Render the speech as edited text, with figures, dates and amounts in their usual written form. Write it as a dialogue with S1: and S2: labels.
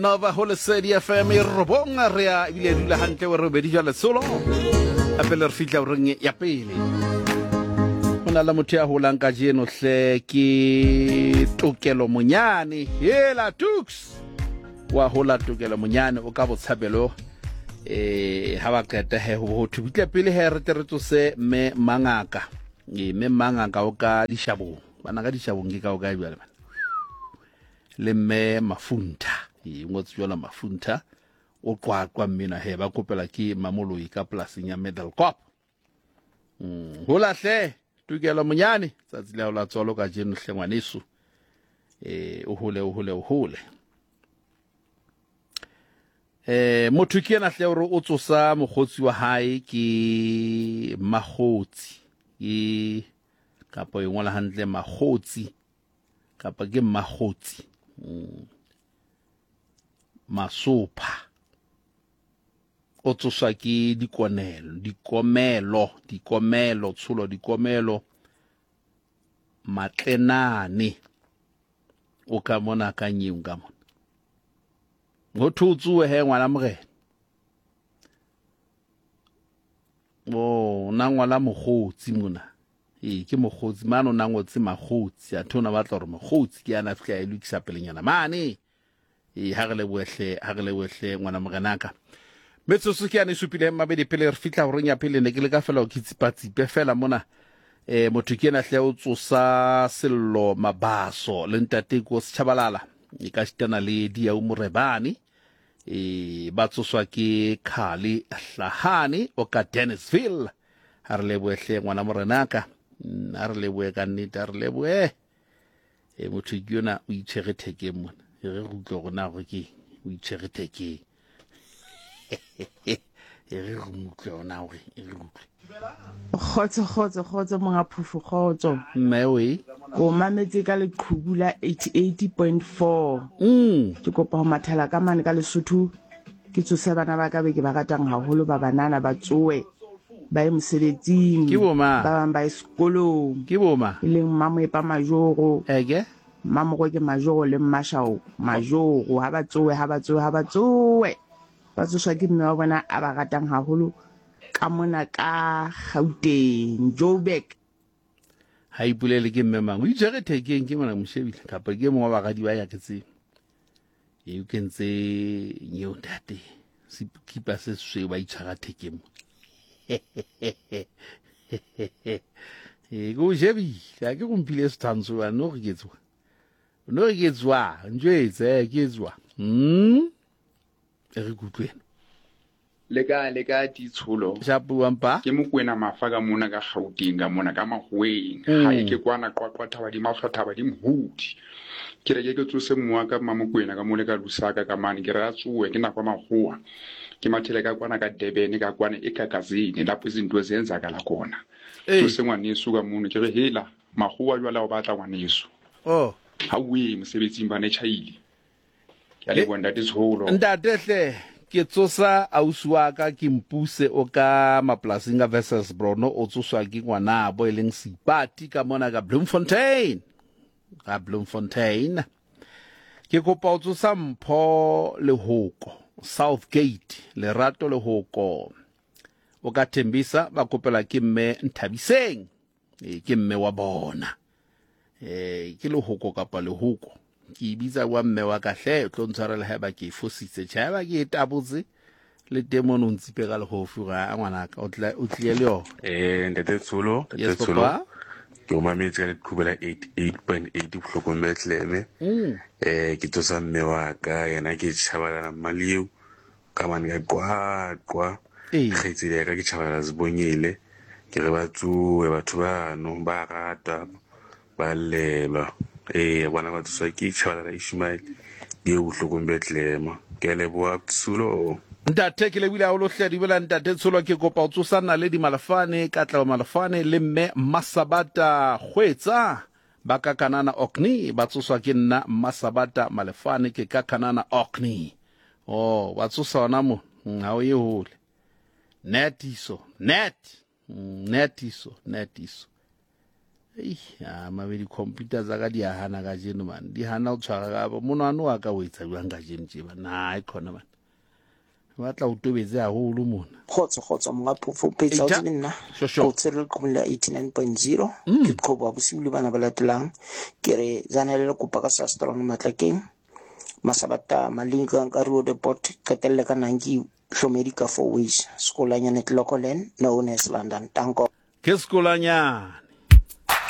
S1: Nova Holesedi FM robonga rea ebile dula hantle wa robedi jwa solo apele re fitla reng ya pele hona la motho ya holang ka jeno hle ke Tokelo Monyane hela Tux wa hola Tokelo Monyane o ka botshabelo ha ba qeta he ho thubitle pele he re teretso se me mangaka o ka dishabong bana ka dishabong ke ka o ka bjale bana le me Mafunta ngotsi jwala Mafunta o qwaqwa mmina he ba kopela ke Mamoloi ka plasing ya Medal Cop hola hle Tokelo Monyane tsatsi la la tsolo ka jeno hle ngwaneso o hole motho ke ena hle hore o tsosa mogotsi wa hae ke magotsi kapa ngola hantle magotsi kapa ke magotsi masopha o tsosa ke dikomelo tsholo dikomelo matlenane o ka mona ka nyeung ka mona go thutsuwe he ngwana mogene nangwala mogotsi mona ke mogotsi mano nangotse magotsi a thona batla gore mogotsi ke ana fika e lukisa pelenyana mane ha re le wehle ngwana morenaka metsotso ke ane supile mabedi pele re fitla go renya pele ne ke le ka fela o kitsipatsipe fela mona motho ke ena hle o tsosa sello mabaso le ntate ko Setshabalala ka stana le dia o Morebane ba tsoswa ke Khali Hlahani o ka Dennisville ha re le wehle ngwana morenaka a re leboe ka nnete a re leboe motho ke yona o itshwere thekeng mona re rutlo gona go ke o itshwere thekeng re rutlo gona gore re rutlo
S2: Khotso monga phufu khotso
S1: mmewe
S2: o mametse ka leqhubu la 88.4 ke kopa ho mathala ka mane ka Lesotho ke tsose bana ba ka be ke ba ratang haholo ba banana ba tsowe ba mosebetsing ba bang ba sekolong
S1: ke boma
S2: e leng Mamoepa Majoro
S1: ege
S2: Mamoko ke Majoro le Mashao Majoro ha ba tsowe ba tsoswa ke mme wa bona a ba ratang haholo ka mona ka Gauteng Joburg
S1: ha ipulele ke mme mang o itshwere thekeng ke mona moshebile kapa ke mongwe wa bagadi ba ya ke tse you can say new date sikipa se swe ba itshwara thekeng go jebi ya ke gompile sethantsho wa no re getswa njwetse ke tswa re kutlwena
S3: le ka ditsholo
S1: shapuampa
S3: ke Mokwena Mafa ka mona ka Gauteng ka mona ka Magoeng ha ke kwana qwaqwa thaba di mafrathaba di mhudi ke re ke tsose mmoa ka Mokwena ka mole ka Lusaka ka mane ke re a tsowe ke nakwa Magoa ke mathele ka kwana ka Durban ka kwana eKakazini lapho izinto ezenzakala khona tsose ngwaneso ka mono ke re hela Magoa jwala o batla ngwaneso ha uwe mosebetsing ba ne chaile ke a le bonda ditsholo
S1: ntate hle ke tsosa auswa ka ke Mpuse o ka maplasing a versus Brono o tsoswa ke ngwana bo eleng Sipati ka mona ka Bloemfontein ke kopa o tsosa Mpho Lehoko Southgate Lerato Lehoko o ka Thembisa ba kopela ke mme Nthabiseng ke mme wa bona ke Lehoko kapa Lehoko ke bitsa wa mme wa ka hle tlo ntshwarela ha ba ke fositse tshaba ke tabotse le demono ntsipe ka le hofu ga ngwana ka o tlile le yo
S4: ntate Tsholo ke o mametse le qhubela 88.8 Bohlokometleme ke tsosa mme wa ka yena ke Tshabalala Malieu ka mane ka qwa kgetsile ka ke Tshabalala Zibonyele ke re batsuwe batho ba no ba rata ba lelwa bona ba tsosa ke Tshabalala Ishmael di Bohlokometleme ke leboa Tsulo
S1: ntate ke le bile a lo hledi bela ntate Tsholo ke kopa o tsosana le di Malafane ka tla Malafane le mme Masabata Khwetsa ba ka Kanana Okni ba tsoswa ke nna Masabata Malafane ke ka Kanana Okni ba tsosa ona mo ha o ye hole netiso mabedi computer za ka di a hana ka jeno man di hana o tshwara ka monano wa ka o etsa jwang ka jeno tje ba na e khona man ba tla o tobetse a go lo mona
S5: khotso mga phofo petsa o le nna o tsere go la 89.0 ke go ba bosibu le bana ba latelang ke re zanele kopa ka sa strong matlakeng masabata malinga ka road depot ka telle ka nangi Hlomedika 4 ways skolanya net local known as London tanko
S1: ke skolanya